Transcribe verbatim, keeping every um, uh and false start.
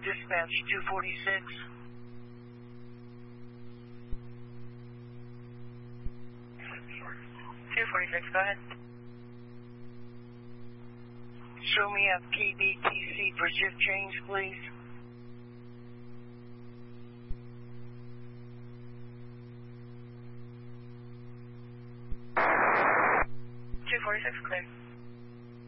Dispatch two forty-six. two forty-six, go ahead. Show me a P B T C for shift change, please. two forty-six, clear.